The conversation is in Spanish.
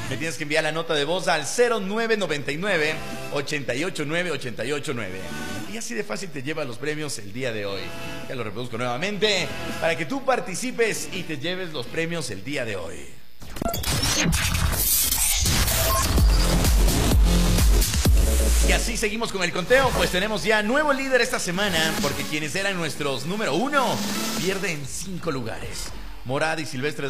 Me tienes que enviar la nota de voz al 0999-889-889. Y así de fácil te llevas los premios el día de hoy. Ya lo reproduzco nuevamente para que tú participes y te lleves los premios el día de hoy. Y así seguimos con el conteo, pues tenemos ya nuevo líder esta semana, porque quienes eran nuestros número 1 pierden 5 lugares. Morad y Silvestre